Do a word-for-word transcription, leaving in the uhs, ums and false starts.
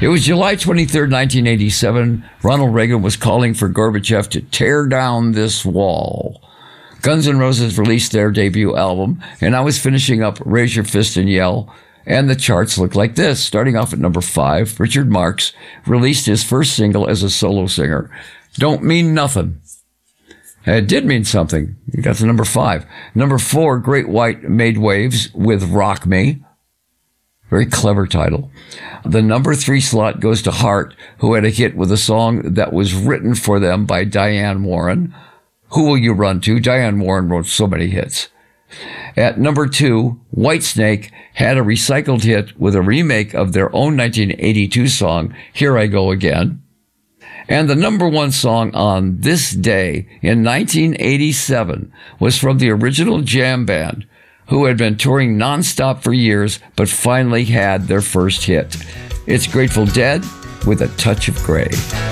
It was July twenty-third, nineteen eighty-seven. Ronald Reagan was calling for Gorbachev to tear down this wall. Guns N' Roses released their debut album, and I was finishing up Raise Your Fist and Yell, and the charts looked like this. Starting off at number five, Richard Marx released his first single as a solo singer, Don't Mean Nothing. It did mean something. He got to number five. Number four, Great White made waves with Rock Me. Very clever title. The number three slot goes to Heart, who had a hit with a song that was written for them by Diane Warren. Who Will You Run To? Diane Warren wrote so many hits. At number two, Whitesnake had a recycled hit with a remake of their own nineteen eighty-two song, Here I Go Again. And the number one song on this day in nineteen eighty-seven was from the original jam band, who had been touring nonstop for years, but finally had their first hit. It's Grateful Dead with A Touch of Grey.